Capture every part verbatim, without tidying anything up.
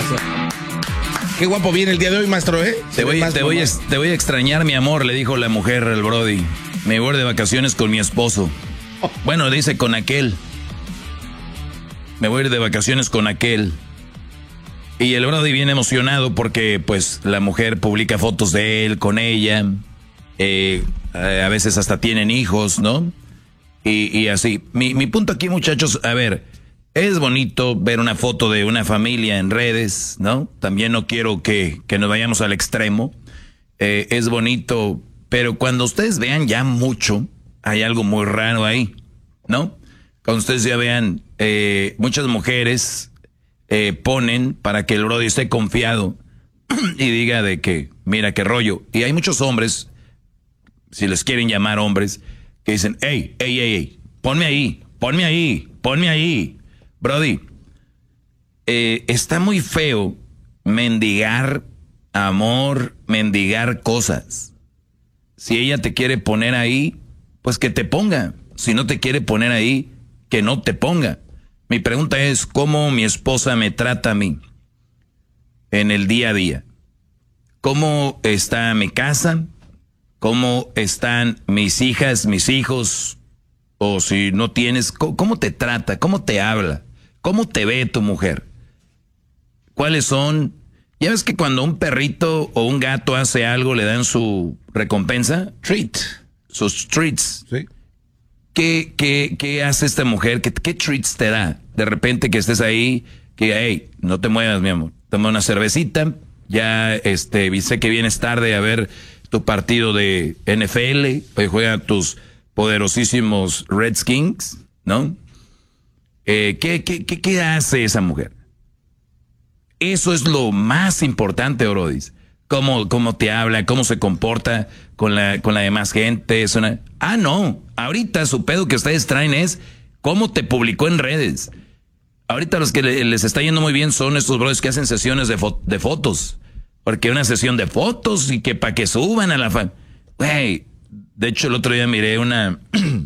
Qué guapo viene el día de hoy, maestro, ¿eh? Te voy, te, voy a, te voy a extrañar, mi amor, le dijo la mujer al Brody. Me voy de vacaciones con mi esposo. Bueno, dice con aquel. Me voy a ir de vacaciones con aquel. Y el Brody viene emocionado porque, pues, la mujer publica fotos de él con ella. Eh, a veces hasta tienen hijos, ¿no? Y, y así. Mi, mi punto aquí, muchachos, a ver, es bonito ver una foto de una familia en redes, ¿no? También no quiero que, que nos vayamos al extremo. Eh, es bonito, pero cuando ustedes vean ya mucho, hay algo muy raro ahí, ¿no? Cuando ustedes ya vean, eh, muchas mujeres eh, ponen para que el Brody esté confiado y diga de que, mira qué rollo. Y hay muchos hombres, si les quieren llamar hombres, que dicen, hey, hey, hey, hey, ponme ahí, ponme ahí, ponme ahí. Brody, eh, está muy feo mendigar amor, mendigar cosas. Si ella te quiere poner ahí, pues que te ponga. Si no te quiere poner ahí, que no te ponga. Mi pregunta es, ¿cómo mi esposa me trata a mí en el día a día? ¿Cómo está mi casa? ¿Cómo están mis hijas, mis hijos? O si no tienes, ¿cómo te trata? ¿Cómo te habla? ¿Cómo te ve tu mujer? ¿Cuáles son? ¿Ya ves que cuando un perrito o un gato hace algo le dan su recompensa? Treat. Sus treats. Sí. ¿Qué, qué, qué hace esta mujer? ¿Qué, ¿Qué treats te da? De repente que estés ahí, que, hey, no te muevas, mi amor. Toma una cervecita. Ya, este, sé que vienes tarde a ver tu partido de N F L. Hoy juegan tus poderosísimos Redskins, ¿no? Eh, ¿qué, qué, qué, ¿Qué hace esa mujer? Eso es lo más importante, Brodis. Cómo, cómo te habla, cómo se comporta con la, con la demás gente. Es una... Ah, no. Ahorita su pedo que ustedes traen es cómo te publicó en redes. Ahorita los que le, les está yendo muy bien son estos brothers que hacen sesiones de, fo de fotos. Porque una sesión de fotos y que para que suban a la fan. Güey, de hecho el otro día miré una,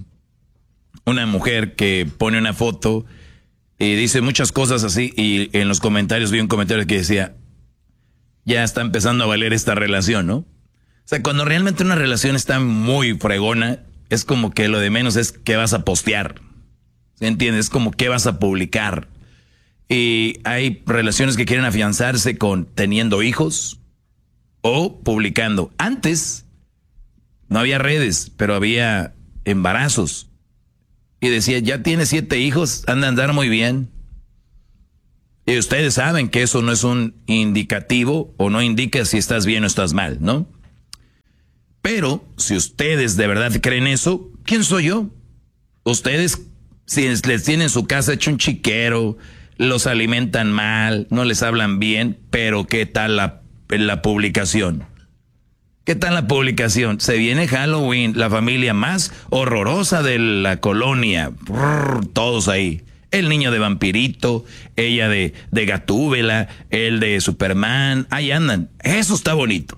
una mujer que pone una foto y dice muchas cosas así, y en los comentarios vi un comentario que decía, ya está empezando a valer esta relación, ¿no? O sea, cuando realmente una relación está muy fregona, es como que lo de menos es qué vas a postear. ¿Se entiende? Es como qué vas a publicar. Y hay relaciones que quieren afianzarse con teniendo hijos o publicando. Antes no había redes, pero había embarazos. Y decía, ya tiene siete hijos, anda a andar muy bien. Y ustedes saben que eso no es un indicativo o no indica si estás bien o estás mal, ¿no? Pero si ustedes de verdad creen eso, ¿quién soy yo? Ustedes, si les tienen su casa hecho un chiquero, los alimentan mal, no les hablan bien, pero ¿qué tal la, la publicación? ¿Qué tal la publicación? Se viene Halloween, la familia más horrorosa de la colonia. Brrr, todos ahí. El niño de vampirito, ella de, de Gatúbela, el de Superman. Ahí andan. Eso está bonito.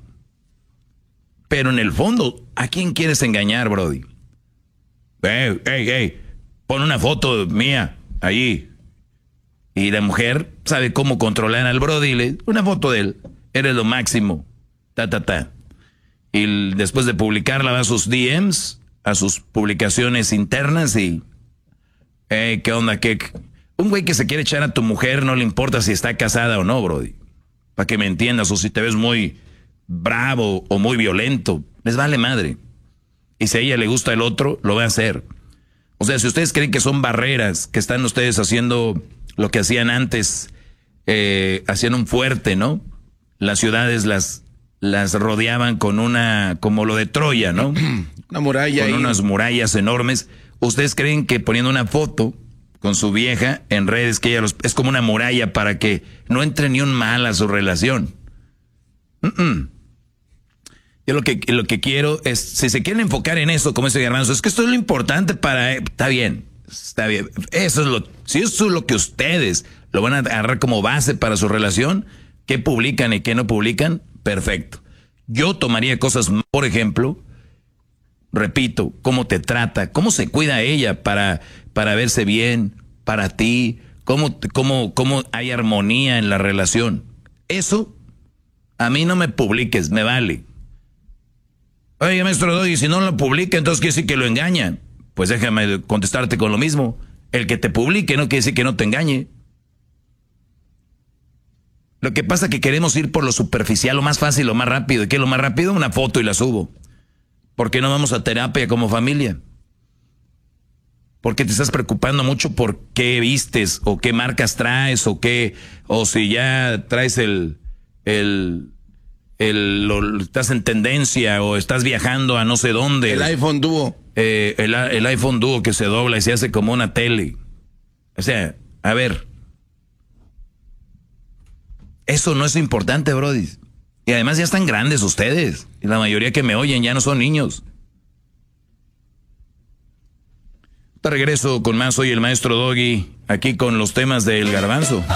Pero en el fondo, ¿a quién quieres engañar, Brody? Hey, hey, hey. Pon una foto mía allí. Y la mujer sabe cómo controlar al Brody. Le, una foto de él. Eres lo máximo. Ta, ta, ta. Y después de publicarla va a sus D Ms, a sus publicaciones internas y... Hey, ¿qué onda? ¿Qué? Un güey que se quiere echar a tu mujer no le importa si está casada o no, Brody. Para que me entiendas, o si te ves muy bravo o muy violento. Les vale madre. Y si a ella le gusta el otro, lo va a hacer. O sea, si ustedes creen que son barreras, que están ustedes haciendo lo que hacían antes, eh, hacían un fuerte, ¿no? Las ciudades las... las rodeaban con una, como lo de Troya, ¿no? Una muralla. Con ahí. unas murallas enormes. ¿Ustedes creen que poniendo una foto con su vieja en redes, que ella los, es como una muralla para que no entre ni un mal a su relación? Mm -mm. Yo lo que, lo que quiero es, si se quieren enfocar en eso, como ese Garbanzo, es que esto es lo importante para... Está bien, está bien. Eso es lo, si eso es lo que ustedes lo van a agarrar como base para su relación, ¿qué publican y qué no publican? Perfecto. Yo tomaría cosas, por ejemplo, repito, cómo te trata, cómo se cuida ella para, para verse bien, para ti, cómo, cómo, cómo hay armonía en la relación. Eso, a mí no me publiques, me vale. Oye, maestro Doggy, si no lo publica, entonces quiere decir que lo engaña. Pues déjame contestarte con lo mismo. El que te publique no quiere decir que no te engañe. Lo que pasa es que queremos ir por lo superficial, lo más fácil, lo más rápido. ¿Y qué es lo más rápido? Una foto y la subo. ¿Por qué no vamos a terapia como familia? Porque te estás preocupando mucho por qué vistes, o qué marcas traes, o qué, o si ya traes el, el, el, lo, estás en tendencia, o estás viajando a no sé dónde. El iPhone Duo. Eh, el, el iPhone Duo que se dobla y se hace como una tele. O sea, a ver. Eso no es importante, brody. Y además ya están grandes ustedes. Y la mayoría que me oyen ya no son niños. Te regreso con más. Soy el maestro Doggy, aquí con los temas del garbanzo.